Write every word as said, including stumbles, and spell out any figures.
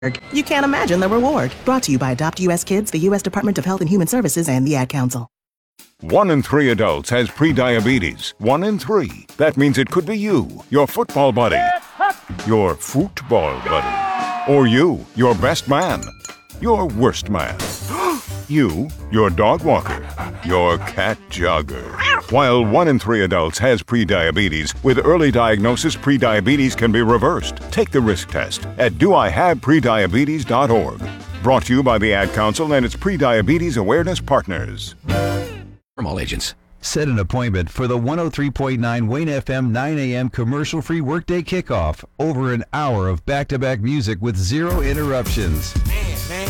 You can't imagine the reward. Brought to you by Adopt U S Kids, the U S Department of Health and Human Services, and the Ad Council. One in three adults has prediabetes. One in three. That means it could be you, your football buddy, your football buddy, or you, your best man, your worst man, you, your dog walker, your cat jogger. While one in three adults has prediabetes, with early diagnosis, prediabetes can be reversed. Take the risk test at do I have prediabetes dot org. Brought to you by the Ad Council and its Prediabetes Awareness Partners. From all agents. Set an appointment for the one oh three point nine Wayne F M nine a.m. commercial-free workday kickoff. Over an hour of back-to-back music with zero interruptions. Man, man,